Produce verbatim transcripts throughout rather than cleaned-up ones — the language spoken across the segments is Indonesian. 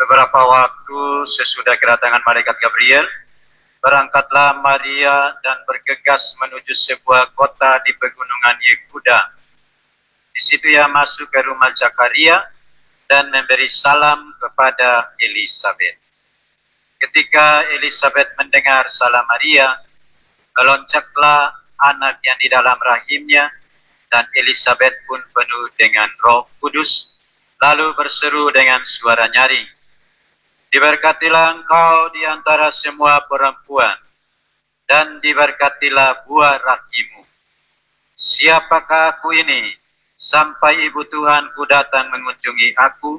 Beberapa waktu sesudah kedatangan malaikat Gabriel, berangkatlah Maria dan bergegas menuju sebuah kota di pegunungan Yehuda. Di situ ia masuk ke rumah Zakaria dan memberi salam kepada Elisabet. Ketika Elisabet mendengar salam Maria, melonjaklah anak yang di dalam rahimnya, dan Elisabet pun penuh dengan Roh Kudus, lalu berseru dengan suara nyaring, "Diberkatilah engkau di antara semua perempuan, dan diberkatilah buah rahimmu. Siapakah aku ini, sampai ibu Tuhanku datang mengunjungi aku?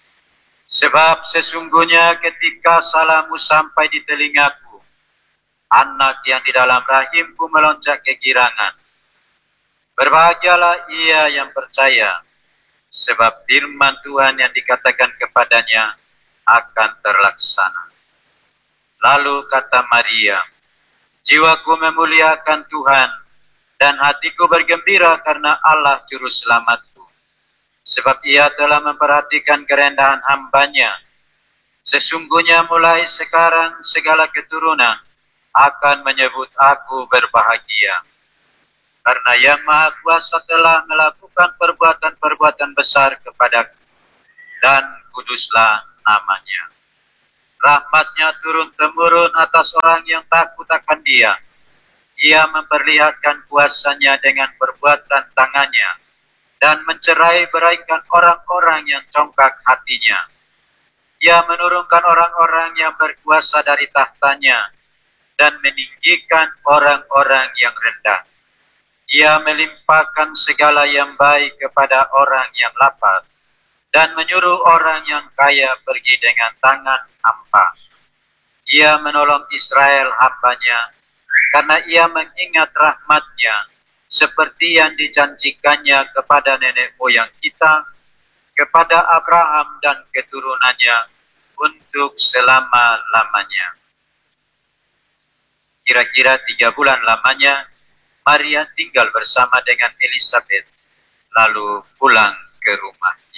Sebab sesungguhnya ketika salammu sampai di telingaku, anak yang di dalam rahimku melonjak kegirangan. Berbahagialah ia yang percaya, sebab firman Tuhan yang dikatakan kepadanya akan terlaksana." Lalu kata Maria, "Jiwaku memuliakan Tuhan, dan hatiku bergembira karena Allah Juru Selamatku. Sebab ia telah memperhatikan kerendahan hambanya. Sesungguhnya mulai sekarang segala keturunan akan menyebut aku berbahagia. Karena Yang Maha Kuasa telah melakukan perbuatan-perbuatan besar kepadaku, dan kuduslah namanya. Rahmatnya turun-temurun atas orang yang takut akan Dia. Ia memperlihatkan kuasanya dengan perbuatan tangannya, dan mencerai-beraikan orang-orang yang congkak hatinya. Ia menurunkan orang-orang yang berkuasa dari tahtanya, dan meninggikan orang-orang yang rendah. Ia melimpahkan segala yang baik kepada orang yang lapar, dan menyuruh orang yang kaya pergi dengan tangan hampa. Ia menolong Israel hambanya, karena ia mengingat rahmatnya, seperti yang dijanjikannya kepada nenek moyang kita, kepada Abraham dan keturunannya, untuk selama-lamanya." Kira-kira tiga bulan lamanya, Maria tinggal bersama dengan Elisabet, lalu pulang ke rumah.